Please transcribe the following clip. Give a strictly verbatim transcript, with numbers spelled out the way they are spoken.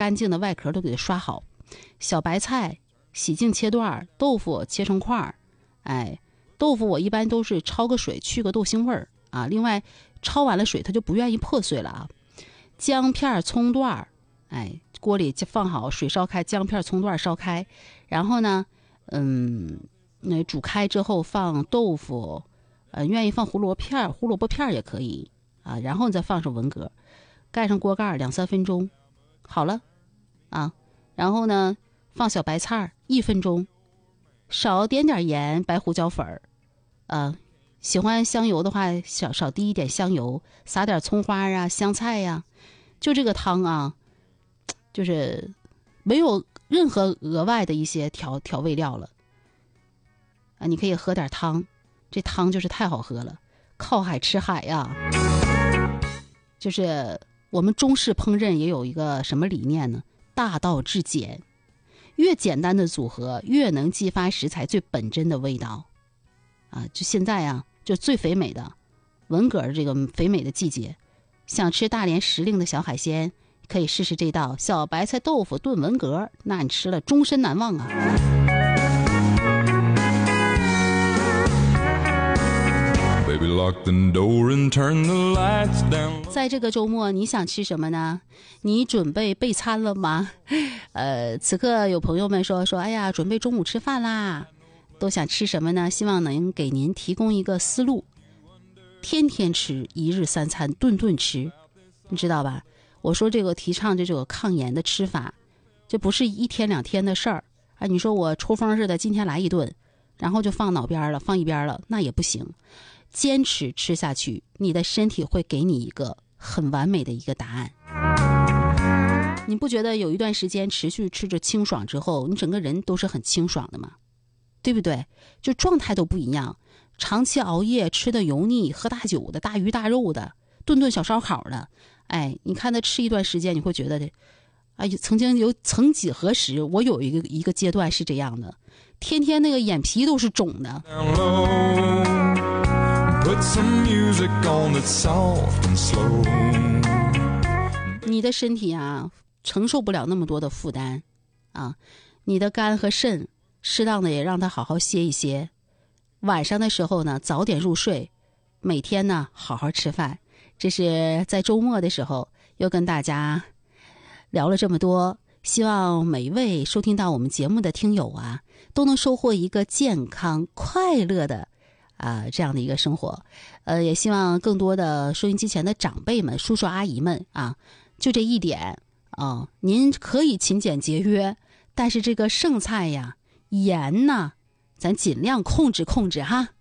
干净的外壳都给它刷好。小白菜洗净切段，豆腐切成块，哎，豆腐我一般都是焯个水去个豆腥味儿啊，另外焯完了水它就不愿意破碎了啊。姜片葱段，哎，锅里放好水烧开，姜片葱段烧开，然后呢嗯那煮开之后放豆腐，呃愿意放胡萝卜片胡萝卜片也可以啊，然后再放上文蛤，盖上锅盖两三分钟好了啊。然后呢放小白菜一分钟，少点点盐，白胡椒粉啊，喜欢香油的话少少滴一点香油，撒点葱花啊香菜呀、啊、就这个汤啊，就是没有任何额外的一些调调味料了啊，你可以喝点汤，这汤就是太好喝了。靠海吃海呀、啊，就是我们中式烹饪也有一个什么理念呢？大道至简，越简单的组合越能激发食材最本真的味道啊！就现在啊，就最肥美的文蛤这个肥美的季节，想吃大连时令的小海鲜，可以试试这道小白菜豆腐炖文蛤，那你吃了终身难忘啊！在这个周末你想吃什么呢？你准备备餐了吗？呃，此刻有朋友们说说，哎呀，准备中午吃饭啦，都想吃什么呢？希望能给您提供一个思路。天天吃，一日三餐，顿顿吃，你知道吧？我说这个提倡这种抗炎的吃法，这不是一天两天的事儿啊！你说我抽风似的，今天来一顿，然后就放脑边了，放一边了，那也不行。坚持吃下去，你的身体会给你一个很完美的一个答案。你不觉得有一段时间持续吃着清爽之后，你整个人都是很清爽的吗？对不对？就状态都不一样。长期熬夜，吃的油腻，喝大酒的，大鱼大肉的，顿顿小烧烤的，哎，你看他吃一段时间，你会觉得，哎，曾经有曾几何时，我有一个一个阶段是这样的，天天那个眼皮都是肿的。Put some music on that's soft and slow. 你的身体啊承受不了那么多的负担啊，你的肝和肾适当的也让它好好歇一歇。晚上的时候呢早点入睡，每天呢好好吃饭。这是在周末的时候又跟大家聊了这么多，希望每一位收听到我们节目的听友啊都能收获一个健康快乐的啊、呃，这样的一个生活，呃，也希望更多的收音机前的长辈们、叔叔阿姨们啊，就这一点啊，您可以勤俭节约，但是这个剩菜呀、盐呐，咱尽量控制控制哈。